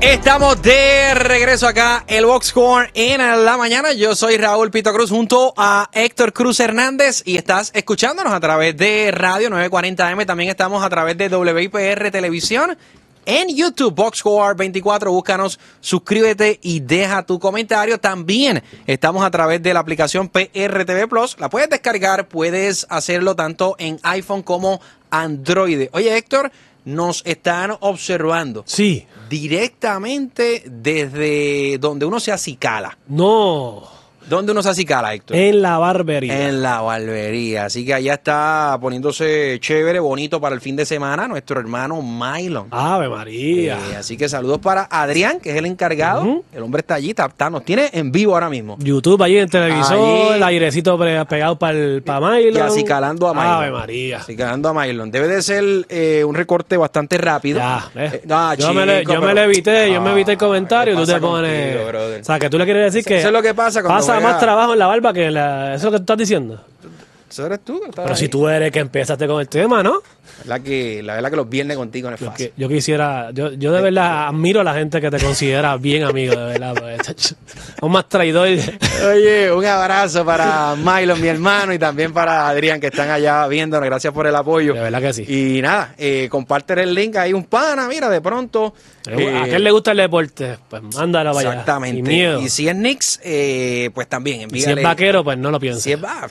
Estamos de regreso acá, el Box Score en la mañana. Yo soy Raúl Pito Cruz junto a Héctor Cruz Hernández y estás escuchándonos a través de Radio 940M. También estamos a través de WIPR Televisión. En YouTube, Box Score 24, búscanos, suscríbete y deja tu comentario. También estamos a través de la aplicación PRTV Plus. La puedes descargar, puedes hacerlo tanto en iPhone como Android. Oye, Héctor, nos están observando. Sí. Directamente desde donde uno se acicala. No. ¿Dónde uno se acicala, Héctor? En la barbería. En la barbería. Así que allá está poniéndose chévere, bonito para el fin de semana, nuestro hermano Mylon. Ave María. Así que saludos para Adrián, que es el encargado. El hombre está allí, nos tiene en vivo ahora mismo. YouTube allí en el televisor, Allí. el airecito pegado para Mylon. Y acicalando a Mylon. Ave María. Acicalando a Mylon. Debe de ser un recorte bastante rápido. Ya, No, yo me le evité, yo me evité el comentario y tú te pones... contigo, brother? O sea, que tú le quieres decir que... Eso es lo que pasa cuando pasa más trabajo en la barba que en la... Eso es lo que tú estás diciendo. Eso eres tú. Pero si tú eres que empezaste con el tema, ¿no? La verdad que los viernes contigo no es fácil. Yo quisiera... Yo de verdad admiro a la gente que te considera bien amigo, de verdad. Pues, un más traidor. Oye, un abrazo para Mylon, mi hermano, y también para Adrián, que están allá viéndonos. Gracias por el apoyo. De verdad que sí. Y nada, comparte el link. Hay un pana, mira, de pronto. ¿A quién le gusta el deporte? Pues mándalo para allá. Exactamente. Sin miedo. Y si es Knicks, pues también Y envíale. si es vaquero, pues no lo pienses.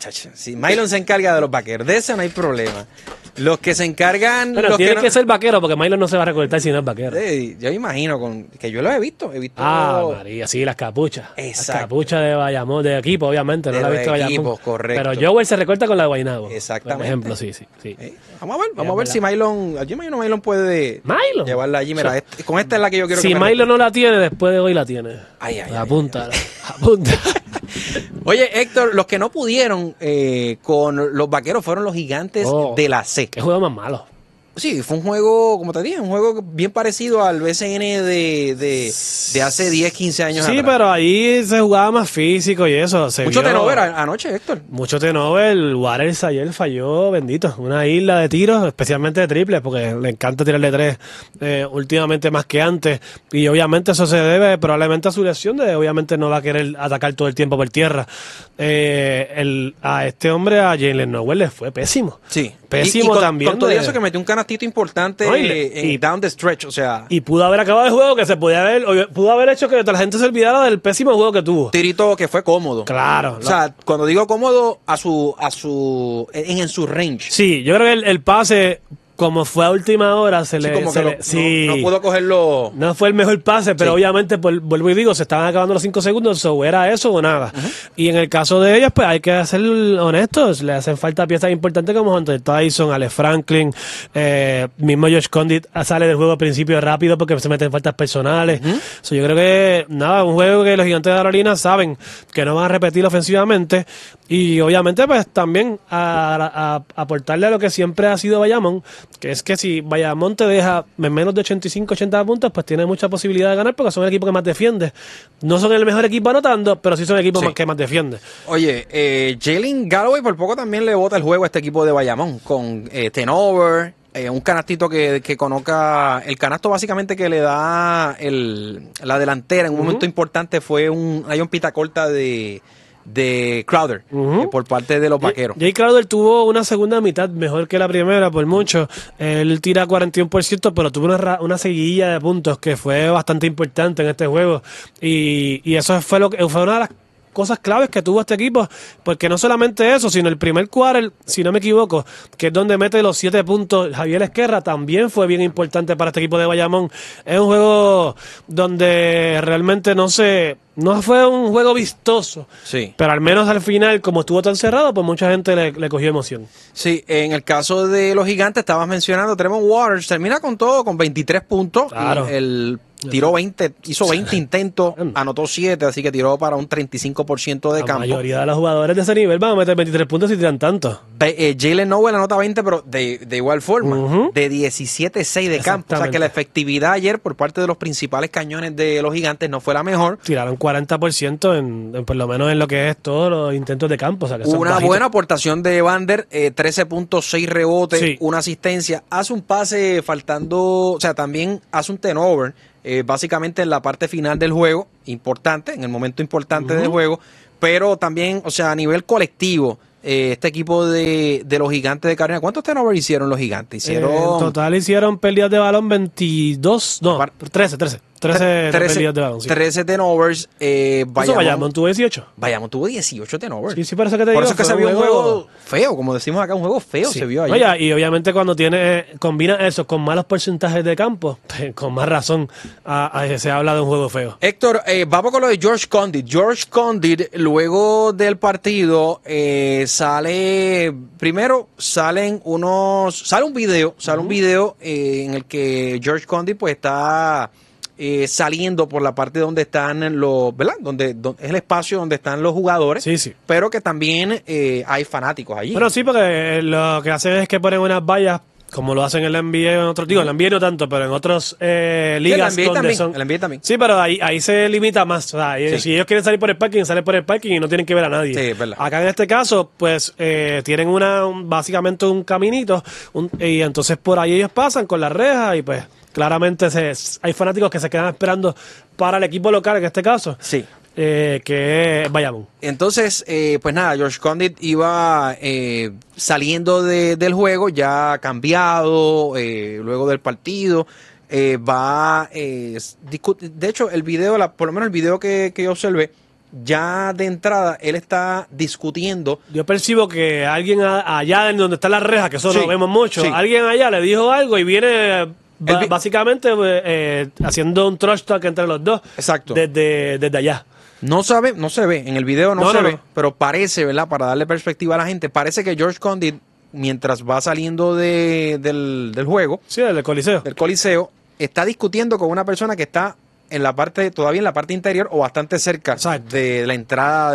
Si Mylon se encarga de los vaqueros, de eso no hay problema. Los que se encargan... Pero los tiene no- que ser vaquero, porque Mylon no se va a recortar si no es vaquero. Yo imagino que yo los he visto. María, sí, las capuchas. Exacto. Las capuchas de Bayamón, de equipo, obviamente, no De la he los visto de Bayamón. equipos, correcto. Pero Joel se recorta con la de Guaynabo. Exactamente. Por ejemplo, sí. Vamos a ver si Mylon... Yo imagino Mylon puede Mylon. llevarla allí. Mira, con esta es la que yo quiero Si que me Mylon no la tiene, después de hoy la tiene. Ay. Apunta. Oye, Héctor, los que no pudieron con los vaqueros fueron los gigantes de la C. Qué juego más malo. Sí, fue un juego, como te dije, un juego bien parecido al BCN de hace 10, 15 años Sí, atrás. pero ahí se jugaba más físico y eso. Mucho turnover anoche, Héctor. Mucho turnover. Waters ayer falló, bendito. Una isla de tiros, especialmente de triples, porque le encanta tirarle tres últimamente más que antes. Y obviamente eso se debe probablemente a su lesión, de obviamente no va a querer atacar todo el tiempo por tierra. A este hombre, a Jalen Nowell, le fue pésimo. Sí. Pésimo también. Con todo eso que metió un canastito importante en down the stretch, o sea. Y pudo haber acabado el juego, que se pudo haber hecho que la gente se olvidara del pésimo juego que tuvo. Tirito que fue cómodo. Claro. O sea, cuando digo cómodo, en su range. Sí, yo creo que el pase, como fue a última hora, no pudo cogerlo. No fue el mejor pase, pero obviamente, vuelvo y digo, se estaban acabando los 5 segundos, o era eso o nada. Y en el caso de ellos, pues hay que ser honestos, le hacen falta piezas importantes como Hunter Tyson, Alex Franklin, mismo Josh Condit sale del juego al principio rápido porque se meten faltas personales. Yo creo que, un juego que los Gigantes de Carolina saben que no van a repetir ofensivamente, y obviamente pues también a aportarle a lo que siempre ha sido Bayamón, que es que si Bayamón te deja en menos de 85-80 puntos, pues tiene mucha posibilidad de ganar, porque son el equipo que más defiende. No son el mejor equipo anotando, pero sí son el equipo que más defiende. Oye, Jalen Galloway por poco también le bota el juego a este equipo de Bayamón, con turnover, un canastito que coloca, el canasto básicamente que le da la delantera en un momento importante fue hay un pita corta de Crowder por parte de los vaqueros. Jay Crowder tuvo una segunda mitad mejor que la primera por mucho. Él tira 41%, pero tuvo una seguidilla de puntos que fue bastante importante en este juego, y eso fue una de las cosas claves que tuvo este equipo, porque no solamente eso, sino el primer quarter, si no me equivoco, que es donde mete los 7 puntos Javier Esquerra, también fue bien importante para este equipo de Bayamón. Es un juego donde realmente no fue un juego vistoso, pero al menos al final, como estuvo tan cerrado, pues mucha gente le cogió emoción. Sí, en el caso de los Gigantes, estabas mencionando, Tremont Waters termina con todo, con 23 puntos. Claro. Hizo 20 intentos, anotó 7, así que tiró para un 35% de campo. La mayoría de los jugadores de ese nivel van a meter 23 puntos y tiran tanto. Jalen Nowell anota 20, pero de igual forma, de 17-6 de campo. O sea que la efectividad ayer por parte de los principales cañones de los Gigantes no fue la mejor. Tiraron 40% en por lo menos en lo que es todos los intentos de campo. O sea que son una bajitos. buena aportación de Evander, 13.6 rebotes, una asistencia. Hace un pase faltando, o sea, también hace un turnover básicamente en la parte final del juego, importante, en el momento importante del juego, pero también, o sea, a nivel colectivo, este equipo de los Gigantes de Carolina, ¿cuántos turnovers hicieron los Gigantes? En total hicieron pérdidas de balón 22, no, 13 pérdidas de balón. Sí. 13 turnovers. Bayamón tuvo 18. Bayamón tuvo 18 turnovers. Sí, por eso que te por digo. Eso que se vio un juego feo, como decimos acá, un juego feo se vio ayer. Oye, y obviamente cuando combina eso con malos porcentajes de campo, con más razón se habla de un juego feo. Héctor, vamos con lo de George Condit. George Condit, luego del partido, sale un video en el que George Condit pues está saliendo por la parte donde están ¿verdad? Donde es el espacio donde están los jugadores, sí. Pero que también hay fanáticos allí. Pero sí, porque lo que hacen es que ponen unas vallas, como lo hacen en la NBA, en otros, en la NBA no tanto, pero en otras ligas sí, donde son... En la NBA también. Sí, pero ahí se limita más. O sea, si ellos quieren salir por el parking, salen por el parking y no tienen que ver a nadie. Sí, es verdad. Acá en este caso, pues, tienen básicamente un caminito, y entonces por ahí ellos pasan con las rejas y pues claramente hay fanáticos que se quedan esperando para el equipo local en este caso. Sí. Que es Bayamón. Entonces, pues nada, George Condit iba saliendo del juego, ya cambiado, luego del partido. De hecho, el video, por lo menos el video que yo observé, ya de entrada él está discutiendo. Yo percibo que alguien allá en donde está la reja, que eso lo vemos mucho, alguien allá le dijo algo y viene... básicamente haciendo un trash talk entre los dos. Exacto. Desde allá. No se ve, en el video no se ve, pero parece, ¿verdad? Para darle perspectiva a la gente, parece que George Condit, mientras va saliendo del juego, del Coliseo, está discutiendo con una persona que está todavía en la parte interior o bastante cerca de la entrada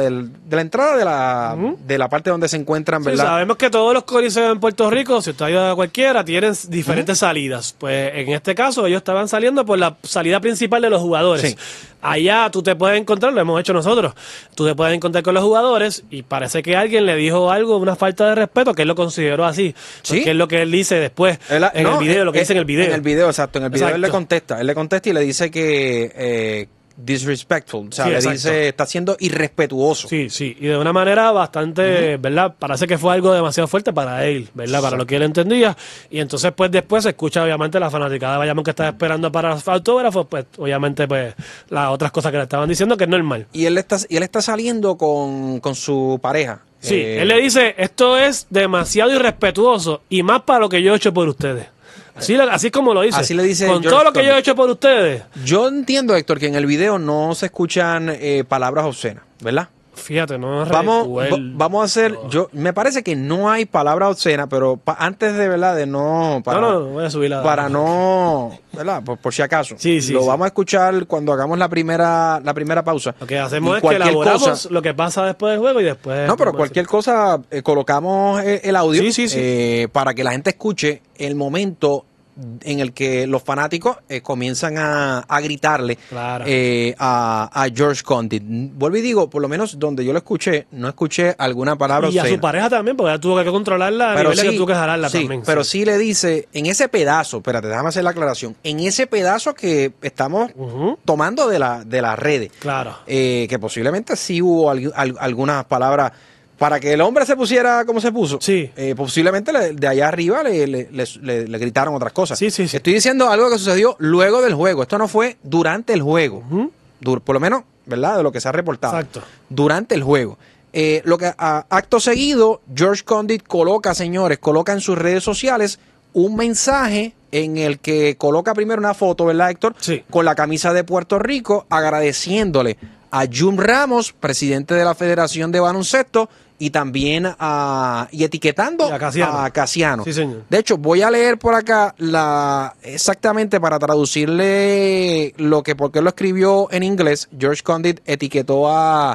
de la parte donde se encuentran, ¿verdad? Sí, sabemos que todos los coliseos en Puerto Rico, si usted ha ido a cualquiera, tienen diferentes salidas. Pues en este caso ellos estaban saliendo por la salida principal de los jugadores. Sí. Allá tú te puedes encontrar, lo hemos hecho nosotros, tú te puedes encontrar con los jugadores y parece que alguien le dijo algo, una falta de respeto, que él lo consideró así. ¿Sí? Que es lo que él dice después en el video, lo que dice en el video. En el video, exacto. En el video él le contesta y le dice que disrespectful, o sea, le dice, está siendo irrespetuoso. Sí, y de una manera bastante, ¿verdad? Parece que fue algo demasiado fuerte para él, ¿verdad? Para lo que él entendía. Y entonces, pues, después se escucha, obviamente, la fanaticada de Bayamón que estaba esperando para los autógrafos, pues, obviamente, pues, las otras cosas que le estaban diciendo, que es normal. Y él está saliendo con su pareja. Sí, él le dice, esto es demasiado irrespetuoso y más para lo que yo he hecho por ustedes. Así como lo dice. Así le dice con George todo lo que Condit. yo he hecho por ustedes. Yo entiendo, Héctor, que en el video no se escuchan palabras obscenas, ¿verdad? Fíjate, no vamos a hacer. Me parece que no hay palabra obscena, pero antes de verdad de no. Voy a subir para no, ¿verdad? Por si acaso. Lo vamos a escuchar cuando hagamos la primera pausa. Lo que hacemos es que elaboramos lo que pasa después del juego y después. No, pero cualquier cosa colocamos el audio para que la gente escuche el momento en el que los fanáticos comienzan a gritarle a George Condit. Vuelvo y digo, por lo menos donde yo lo escuché, no escuché alguna palabra obscena. Y a su pareja también, porque ella tuvo que controlarla a nivel que tuvo que jalarla también. Pero sí le dice, en ese pedazo, espérate, déjame hacer la aclaración, en ese pedazo que estamos tomando de las redes, que posiblemente sí hubo algunas palabras. Para que el hombre se pusiera como se puso, posiblemente de allá arriba le gritaron otras cosas. Sí. Estoy diciendo algo que sucedió luego del juego. Esto no fue durante el juego. Por lo menos, ¿verdad? De lo que se ha reportado. Exacto. Durante el juego. Lo que acto seguido, George Condit coloca en sus redes sociales un mensaje en el que coloca primero una foto, ¿verdad, Héctor? Sí. Con la camisa de Puerto Rico, agradeciéndole a Jum Ramos, presidente de la Federación de Baloncesto, y también y etiquetando a Casiano. Sí, señor. De hecho, voy a leer por acá exactamente para traducirle porque él lo escribió en inglés. George Condit etiquetó a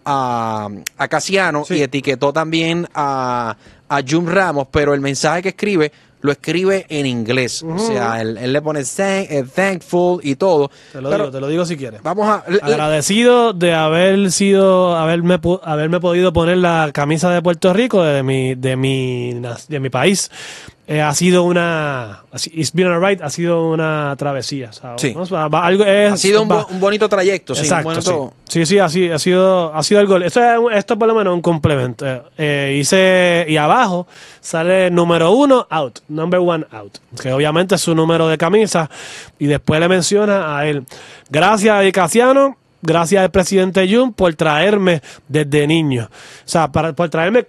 Casiano y etiquetó también a Jum Ramos, pero el mensaje que escribe lo escribe en inglés. O sea, él le pone thankful y todo. Te lo digo si quieres. Vamos a... Agradecido de haberme podido poner la camisa de Puerto Rico, de mi país. ha sido it's been a ride, ha sido una travesía, ¿sabes? Sí. ¿No? Ha sido un bonito trayecto, sí. Exacto, Un bonito... sí, ha sido algo. Esto por lo menos un complemento. Y abajo sale número 1 out, number 1 out, que obviamente es su número de camisa, y después le menciona a él: gracias a Eddie Casiano, gracias al presidente Jun por traerme desde niño. O sea, por traerme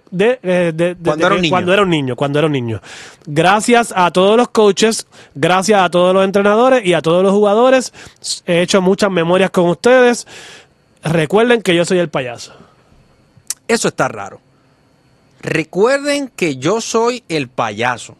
cuando era un niño. Gracias a todos los coaches, gracias a todos los entrenadores y a todos los jugadores. He hecho muchas memorias con ustedes. Recuerden que yo soy el payaso. Eso está raro. Recuerden que yo soy el payaso.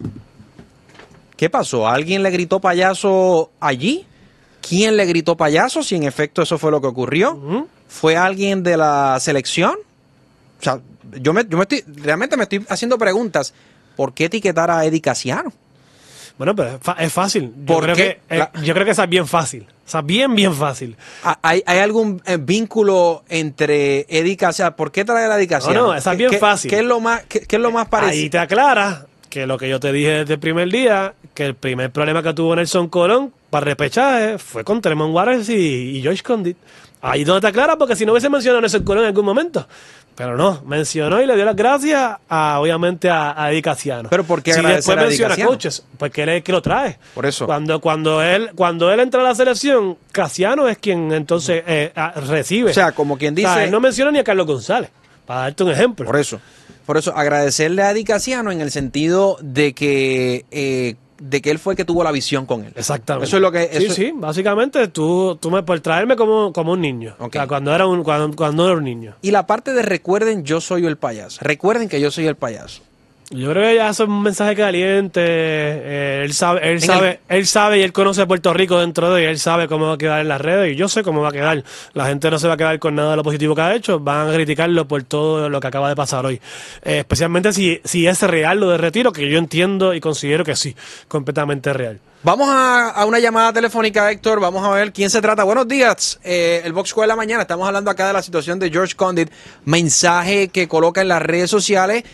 ¿Qué pasó? ¿Alguien le gritó payaso allí? ¿Quién le gritó payaso? Si en efecto eso fue lo que ocurrió. ¿Fue alguien de la selección? O sea, realmente me estoy haciendo preguntas. ¿Por qué etiquetar a Eddie Casiano? Bueno, pero es fácil. Yo ¿Por qué? creo que esa es bien fácil. O sea, bien fácil. ¿Hay algún vínculo entre Eddie Casiano? ¿Por qué traer a Eddie Casiano? No, esa es bien fácil. ¿Qué es lo más parecido? Ahí te aclara que lo que yo te dije desde el primer día, que el primer problema que tuvo Nelson Colón para repechaje fue con Tremont Waters y George Condit. Ahí donde te aclara, porque si no hubiese mencionado a Nelson Colón en algún momento. Pero no, mencionó y le dio las gracias obviamente a Eddie Casiano. ¿Pero por qué si agradecer después a Eddie menciona Casiano? coaches, porque él es el que lo trae. Por eso. Cuando él entra a la selección, Casiano es quien entonces recibe. O sea, como quien dice... O sea, él no menciona ni a Carlos González, para darte un ejemplo. Por eso, agradecerle a Eddie Casiano en el sentido de que él fue el que tuvo la visión con él. Exactamente. Eso es lo que... Sí, básicamente tú por traerme como un niño. Okay. O sea, cuando era un niño. Y la parte de recuerden, yo soy el payaso. Recuerden que yo soy el payaso. Yo creo que ya eso es un mensaje caliente. Él sabe y él conoce Puerto Rico dentro de él. Él sabe cómo va a quedar en las redes y yo sé cómo va a quedar. La gente no se va a quedar con nada de lo positivo que ha hecho. Van a criticarlo por todo lo que acaba de pasar hoy. Especialmente si es real lo de retiro, que yo entiendo y considero que sí, completamente real. Vamos a una llamada telefónica, Héctor. Vamos a ver quién se trata. Buenos días, el Box Score de la mañana. Estamos hablando acá de la situación de George Condit. Mensaje que coloca en las redes sociales,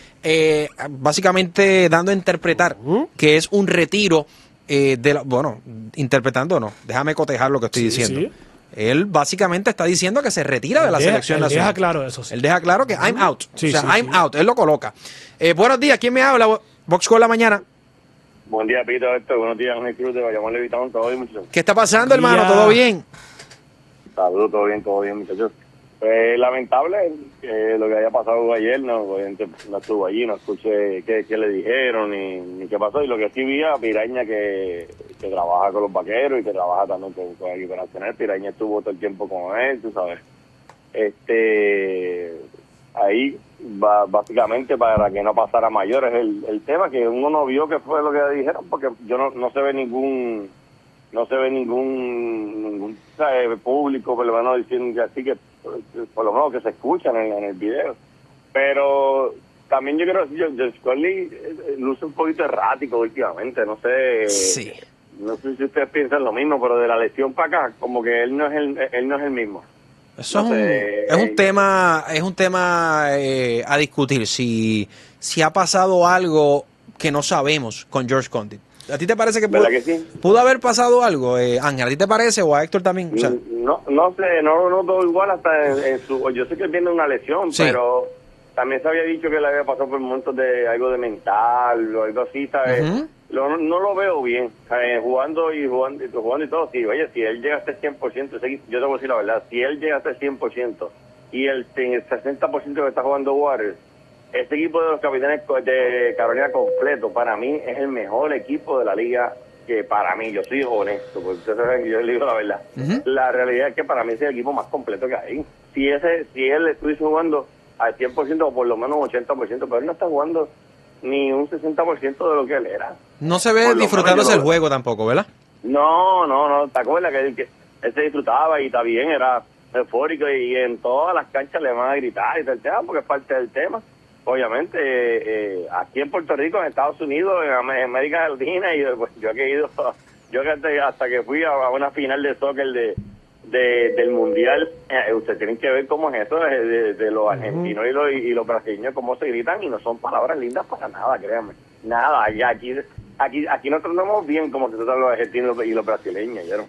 básicamente dando a interpretar que es un retiro interpretando no. Déjame cotejar lo que estoy diciendo. Sí. Él básicamente está diciendo que se retira de la selección nacional. Él deja claro eso. Sí. Él deja claro que I'm out. Sí, I'm out. Él lo coloca. Buenos días, ¿quién me habla? Box Score de la mañana. Buen día, Pito, Buenos días, Ángel Cruz de Bayamón Levitón. ¿Todo bien, muchachos? ¿Qué está pasando, hermano? ¿Todo bien? Saludos, todo bien, muchachos. Lamentable lo que haya pasado ayer. No, obviamente no estuvo allí, no escuché qué le dijeron ni qué pasó. Y lo que sí vi a Piraña que trabaja con los Vaqueros y que trabaja también con el equipo nacional. Piraña estuvo todo el tiempo con él, tú sabes. Ahí básicamente para que no pasara mayores el tema, que uno no vio que fue lo que dijeron, porque yo no se ve ningún público por lo menos diciendo que así, que por lo menos que se escuchan en el video. Pero también yo creo que Scully luce un poquito errático últimamente, no sé. Sí. No sé si ustedes piensan lo mismo, pero de la lesión para acá, como que él no es el mismo. Eso es un tema a discutir, si ha pasado algo que no sabemos con George Condit. ¿A ti te parece que pudo haber pasado algo, Ángel? ¿A ti te parece o a Héctor también? O sea, no sé, no todo igual hasta en su... Yo sé que él viene una lesión, sí, pero también se había dicho que le había pasado por momentos de algo de mental o algo así, ¿sabes? Uh-huh. No lo veo bien, jugando y todo. Sí, oye, si él llega hasta el 100%, yo te voy a decir la verdad, si él llega hasta el 100% y en el 60% que está jugando Waters, este equipo de los Capitanes de Carolina completo, para mí, es el mejor equipo de la liga, que para mí, yo soy honesto, porque ustedes saben que yo le digo la verdad. Uh-huh. La realidad es que para mí es el equipo más completo que hay. Si él estuviese jugando al 100% o por lo menos un 80%, pero él no está jugando ni un 60% de lo que él era. No se ve disfrutándose el juego tampoco, ¿verdad? No, ¿te acuerdas que él se disfrutaba y está bien, era eufórico y en todas las canchas le van a gritar y todo el tema, porque es parte del tema. Obviamente, aquí en Puerto Rico, en Estados Unidos, en América Latina, y pues, yo hasta que fui a una final de soccer del Mundial, ustedes tienen que ver cómo es eso de los argentinos y los brasileños, cómo se gritan, y no son palabras lindas para nada, créanme. Nada, ya aquí aquí nosotros tratamos bien como se tratan los argentinos y los brasileños, ¿vieron?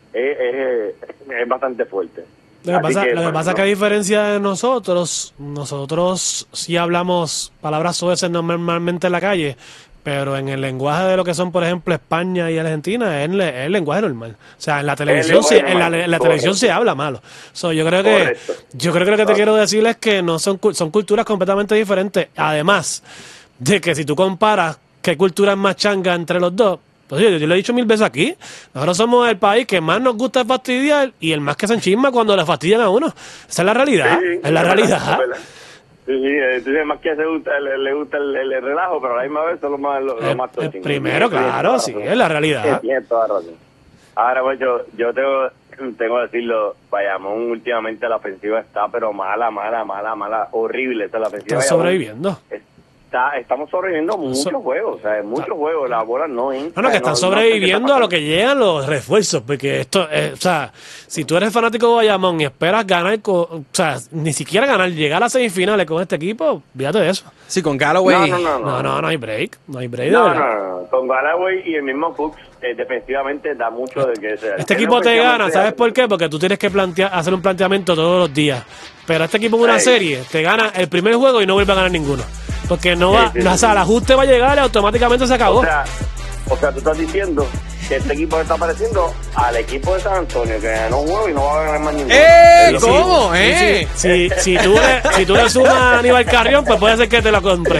Es bastante fuerte. Lo que pasa es que a diferencia de nosotros sí hablamos palabras suaves normalmente en la calle, pero en el lenguaje de lo que son, por ejemplo, España y Argentina, es el lenguaje normal. O sea, en la televisión televisión se habla malo. Yo creo que lo que te quiero decir es que no son culturas completamente diferentes. Además de que si tú comparas qué cultura es más changa entre los dos, pues yo lo he dicho 1000 veces aquí. Nosotros somos el país que más nos gusta fastidiar y el más que se enchisma cuando le fastidian a uno. Esa es la realidad. Sí, es la realidad. Sí, más que le gusta el relajo, pero a la misma vez son los más tóxicos. Primero, claro, sí, es la realidad. Tiene toda razón. Ahora, pues yo tengo que decirlo, Bayamón últimamente la ofensiva está, pero mala, horrible. Esa la ofensiva. Está sobreviviendo. Estamos sobreviviendo muchos juegos, muchos juegos, la bola no entra. No, que están sobreviviendo a lo que llegan los refuerzos, porque esto, si tú eres fanático de Bayamón y esperas ganar, ni siquiera ganar, llegar a las semifinales con este equipo, fíjate de eso. Sí, con Galloway. No hay break, No, con Galloway y el mismo Fuchs, defensivamente da mucho de que sea. Este equipo te gana, ¿sabes por qué? Porque tú tienes que hacer un planteamiento todos los días, pero este equipo en una serie te gana el primer juego y no vuelve a ganar ninguno. Porque el ajuste va a llegar y automáticamente se acabó. O sea, tú estás diciendo que este equipo está pareciendo al equipo de San Antonio, que ganó un juego y no va a ganar más ninguno. ¿Cómo? Si tú le sumas a Aníbal Carrión, pues puede ser que te lo compre.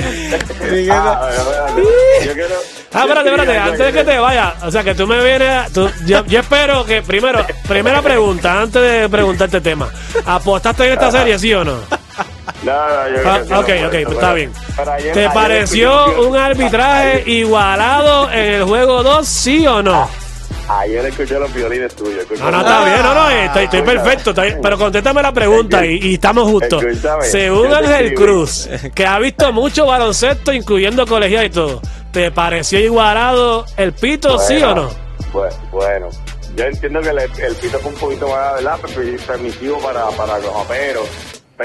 Espérate, antes de que te vayas, o sea, que tú me vienes, yo espero que primera pregunta, antes de preguntarte el tema, ¿apostaste en esta serie, sí o no? No, ok, pues está bien. ¿Te pareció un arbitraje igualado en el juego 2, sí o no? Ayer escuché los violines tuyos. No, está bien, estoy perfecto. Pero contéstame la pregunta y estamos justos. Según Ángel Cruz, que ha visto mucho baloncesto, incluyendo colegial y todo, ¿te pareció igualado el pito, sí o no? Bueno, yo entiendo que el pito fue un poquito más, ¿verdad?, permisivo para los aperos.